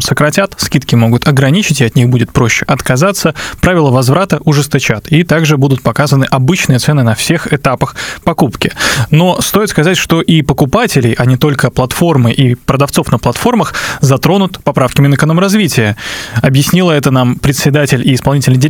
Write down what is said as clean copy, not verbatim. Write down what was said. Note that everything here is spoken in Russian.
сократят, скидки могут ограничить, и от них будет проще отказаться, правила возврата ужесточат, и также будут показаны обычные цены на всех этапах покупки. Но стоит сказать, что и покупателей, а не только платформы и продавцов на платформах затронут поправки Минэкономразвития. Объяснила это нам председатель и исполнительный директор